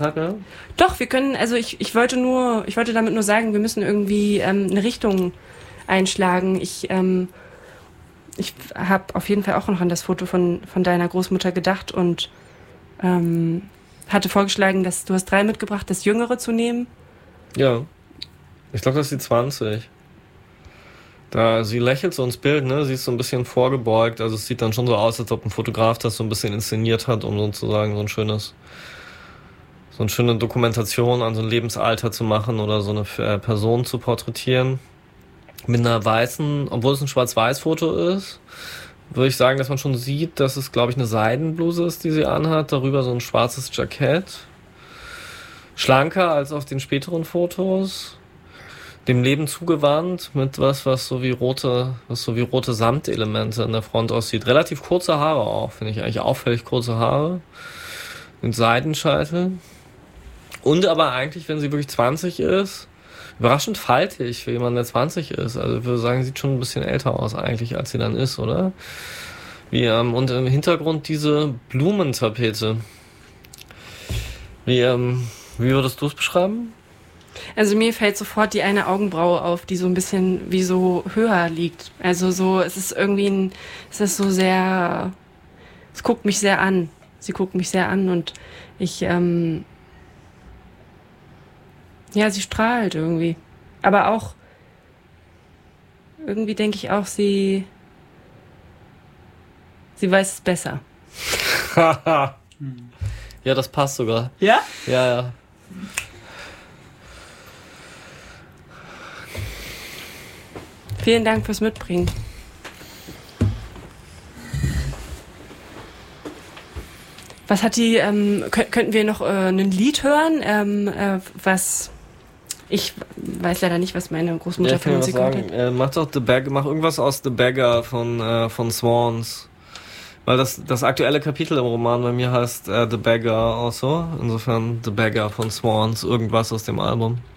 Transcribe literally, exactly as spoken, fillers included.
Ja? Doch, wir können, also ich, ich wollte nur, ich wollte damit nur sagen, wir müssen irgendwie ähm, eine Richtung einschlagen. Ich, ähm, ich habe auf jeden Fall auch noch an das Foto von, von deiner Großmutter gedacht und ähm, hatte vorgeschlagen, dass du hast drei mitgebracht, das Jüngere zu nehmen. Ja. Ich glaube, das ist die zwanzig. Da, sie lächelt so ins Bild, ne? Sie ist so ein bisschen vorgebeugt, also es sieht dann schon so aus, als ob ein Fotograf das so ein bisschen inszeniert hat, um sozusagen so ein schönes, so eine schöne Dokumentation an so ein Lebensalter zu machen oder so eine äh, Person zu porträtieren. Mit einer weißen, obwohl es ein Schwarz-Weiß-Foto ist, würde ich sagen, dass man schon sieht, dass es, glaube ich, eine Seidenbluse ist, die sie anhat. Darüber so ein schwarzes Jackett. Schlanker als auf den späteren Fotos. Dem Leben zugewandt mit was, was so wie rote, was so wie rote Samtelemente in der Front aussieht. Relativ kurze Haare auch, finde ich eigentlich auffällig kurze Haare. Mit Seitenscheitel. Und aber eigentlich, wenn sie wirklich zwanzig ist, überraschend faltig für jemanden, der zwanzig ist. Also ich würde sagen, sieht schon ein bisschen älter aus eigentlich, als sie dann ist, oder? Wie, ähm, und im Hintergrund diese Blumentapete. Wie, ähm, wie würdest du es beschreiben? Also mir fällt sofort die eine Augenbraue auf, die so ein bisschen wie so höher liegt. Also so, es ist irgendwie ein, es ist so sehr, es guckt mich sehr an. Sie guckt mich sehr an und ich, ähm, ja, sie strahlt irgendwie. Aber auch, irgendwie denke ich auch, sie, sie weiß es besser. Ja, das passt sogar. Ja? Ja, ja. Vielen Dank fürs Mitbringen. Was hat die, ähm, kö- könnten wir noch äh, ein Lied hören, ähm, äh, was, ich weiß leider nicht, was meine Großmutter Ja, ich für kann ja was Musik gehört sagen. hat. Äh, mach doch The Bag, mach irgendwas aus The Beggar von, äh, von Swans. Weil das, das aktuelle Kapitel im Roman bei mir heißt äh, The Beggar auch so. Insofern The Beggar von Swans, irgendwas aus dem Album.